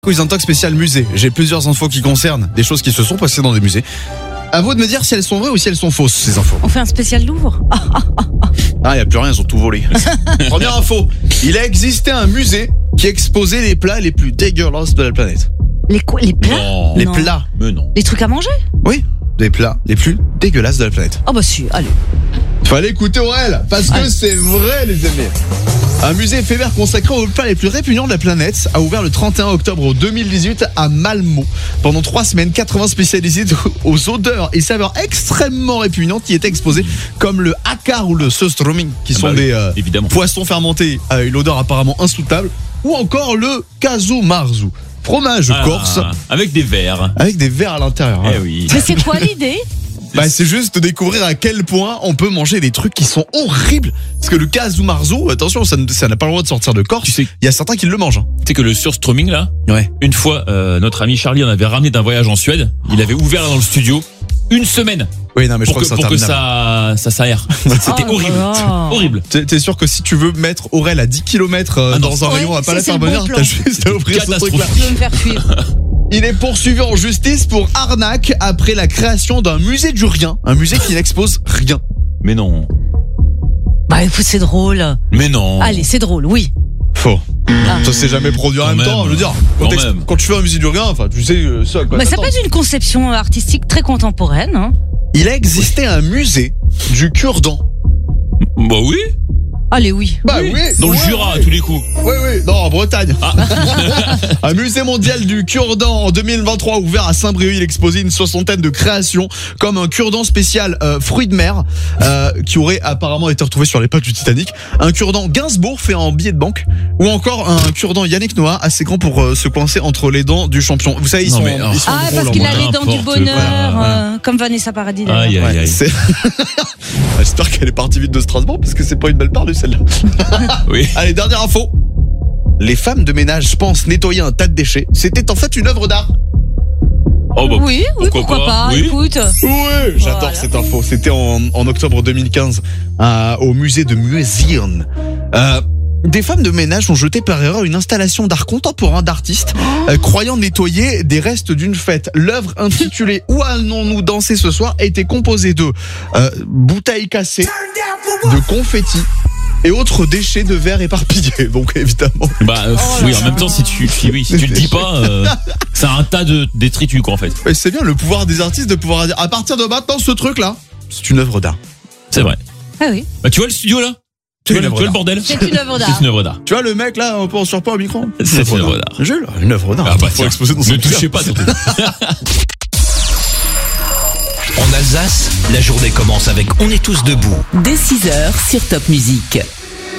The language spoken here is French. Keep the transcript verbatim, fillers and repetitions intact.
Quiz Intox spécial musée. J'ai plusieurs infos qui concernent des choses qui se sont passées dans des musées. À vous de me dire si elles sont vraies ou si elles sont fausses, ces infos. On fait un spécial Louvre. Ah, il n'y a plus rien, ils ont tout volé. Première info. Il a existé un musée qui exposait les plats les plus dégueulasses de la planète. Les quoi? Les plats? Non. Les Non. plats. Mais non. Les trucs à manger? Oui, les plats les plus dégueulasses de la planète. Oh bah si, allez. Fallait écouter Aurel, parce que Ouais. c'est vrai, les amis. Un musée éphémère consacré aux plats les plus répugnants de la planète a ouvert le trente et un octobre deux mille dix-huit à Malmö. Pendant trois semaines, quatre-vingts spécialisés aux odeurs et saveurs extrêmement répugnantes y étaient exposés, comme le hakar ou le surströmming, qui sont bah oui, des euh, évidemment. poissons fermentés à une odeur apparemment insoutenable, ou encore le kazumarzu, fromage Ah, corse avec des verres. avec des vers à l'intérieur. Eh oui. Mais c'est quoi l'idée? Bah, c'est juste découvrir à quel point on peut manger des trucs qui sont horribles. Parce que le kazumarzu, attention, ça ne- ça n'a pas le droit de sortir de Corse. Tu sais, Il y a certains qui le mangent. hein. tu sais que le surströmming là, Ouais. une fois, euh, notre ami Charlie en avait ramené d'un voyage en Suède. Il avait ouvert dans le studio une semaine Oui, non, mais je pour crois que, que, pour que c'est interminable. ça, ça s'aère. C'était Oh horrible, là là. horrible. T'es t'es sûr que si tu veux mettre Aurel à dix kilomètres Ah non. dans un Ouais, rayon à pas c'est- la c'est faire le bon venir, plan. t'as juste à ouvrir ce Catastrophe. truc-là. Je veux me faire fuir. Il est poursuivi en justice pour arnaque après la création d'un musée du rien. Un musée qui n'expose rien. Mais non. Bah écoute, c'est drôle. Mais non. Allez, c'est drôle, oui. Faux. Ah. Ça s'est jamais produit en Quand même, temps. même. Je veux dire, quand, Quand t'ex- même. quand tu fais un musée du rien, enfin, tu sais euh, ça à quoi Bah, ça t'attends. peut être une conception artistique très contemporaine. Hein. Il a existé un musée du cure-dent. Bah oui. Allez, oui. Bah oui. Dans le ouais, Jura, à oui. tous les coups. Oui, oui, non, en Bretagne. Un musée mondial du cure-dent en deux mille vingt-trois ouvert à Saint-Brieuc. Il exposait une soixantaine de créations, comme un cure-dent spécial euh, fruits de mer, euh, qui aurait apparemment été retrouvé sur les plaques du Titanic. Un cure-dent Gainsbourg fait en billet de banque. Ou encore un cure-dent Yannick Noah, assez grand pour euh, se coincer entre les dents du champion. Vous savez, ils Non, sont, mais, oh. ils sont Ah, drôles parce en qu'il a vrai. les dents du N'importe bonheur, quoi, voilà. euh, comme Vanessa Paradis. d'ailleurs. Aïe, aïe, Ouais, aïe. c'est- J'espère qu'elle est partie vite de Strasbourg, parce que c'est pas une belle part de celle-là. Oui. Allez, dernière info. Les femmes de ménage pensent nettoyer un tas de déchets. C'était en fait une œuvre d'art. Oh bah. Oui, oui, pourquoi, pas, Oui. écoute. Oui, j'adore Voilà. cette info. C'était en, en octobre deux mille quinze à- au musée de Museum. Euh, des femmes de ménage ont jeté par erreur une installation d'art contemporain d'artistes euh, croyant nettoyer des restes d'une fête. L'œuvre intitulée Où allons-nous danser ce soir était composée de euh, bouteilles cassées, de confettis et autres déchets de verre éparpillés. Donc évidemment. Bah euh, Oh là oui, en là. même temps, si tu, si, oui, si tu le dis pas, euh, c'est un tas de détritus quoi en fait. Mais c'est bien le pouvoir des artistes de pouvoir dire à partir de maintenant ce truc là, c'est une œuvre d'art. C'est vrai. Ah oui, Bah tu vois le studio là, C'est tu vois, une le- œuvre tu vois le d'art. bordel. c'est une œuvre d'art. C'est une œuvre d'art. Tu vois le mec là un peu en surpoids au micro. C'est une œuvre d'art. Jules, une œuvre d'art. Ah bah Faut tiens, exposer dans ne son touchez pas surtout. En Alsace, la journée commence avec On est tous debout. Dès six heures sur Top Music.